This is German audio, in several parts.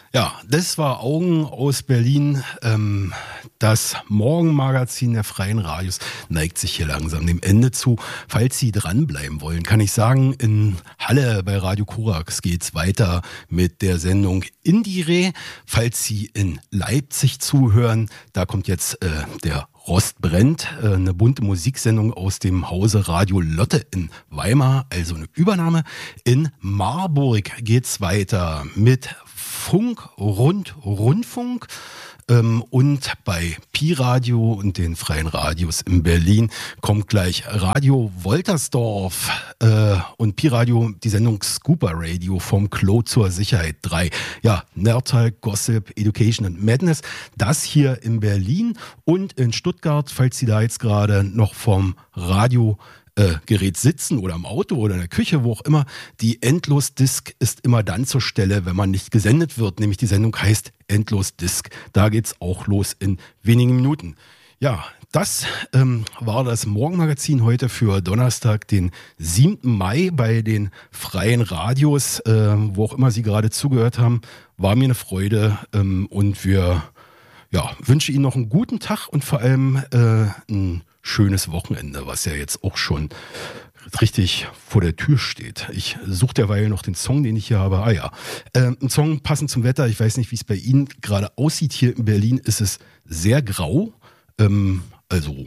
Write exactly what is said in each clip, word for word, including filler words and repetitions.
Ja, das war Augen aus Berlin. Ähm, das Morgenmagazin der Freien Radios neigt sich hier langsam dem Ende zu. Falls Sie dranbleiben wollen, kann ich sagen, in Halle bei Radio Korax geht's weiter mit der Sendung Indire. Falls Sie in Leipzig zuhören, da kommt jetzt äh, der Rost brennt, äh, eine bunte Musiksendung aus dem Hause Radio Lotte in Weimar, also eine Übernahme. In Marburg geht's weiter mit Funk, Rund, Rundfunk ähm, und bei Pi-Radio und den Freien Radios in Berlin kommt gleich Radio Woltersdorf äh, und Pi-Radio, die Sendung Scooper Radio vom Klo zur Sicherheit drei. Ja, Nerdtalk, Gossip, Education and Madness, das hier in Berlin und in Stuttgart, falls Sie da jetzt gerade noch vom Radio Gerät sitzen oder im Auto oder in der Küche, wo auch immer. Die Endlosdisk ist immer dann zur Stelle, wenn man nicht gesendet wird. Nämlich die Sendung heißt Endlosdisk. Da geht's auch los in wenigen Minuten. Ja, das ähm, war das Morgenmagazin heute für Donnerstag, den siebten Mai bei den Freien Radios. Äh, wo auch immer Sie gerade zugehört haben, war mir eine Freude. Ähm, und wir ja, wünsche Ihnen noch einen guten Tag und vor allem äh, ein schönes Wochenende, was ja jetzt auch schon richtig vor der Tür steht. Ich suche derweil noch den Song, den ich hier habe. Ah ja, äh, ein Song passend zum Wetter. Ich weiß nicht, wie es bei Ihnen gerade aussieht. Hier in Berlin ist es sehr grau. Ähm, also,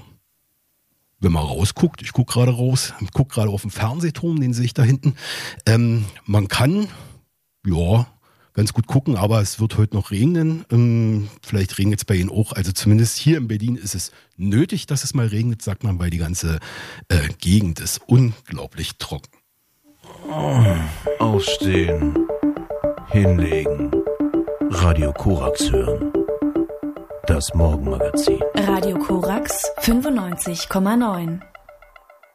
wenn man rausguckt, ich gucke gerade raus, ich gucke gerade auf den Fernsehturm, den sehe ich da hinten. Ähm, man kann, ja, ganz gut gucken, aber es wird heute noch regnen. Ähm, vielleicht regnet es bei Ihnen auch. Also zumindest hier in Berlin ist es nötig, dass es mal regnet, sagt man, weil die ganze äh, Gegend ist unglaublich trocken. Oh, aufstehen, hinlegen, Radio Korax hören. Das Morgenmagazin. Radio Korax fünfundneunzig Komma neun.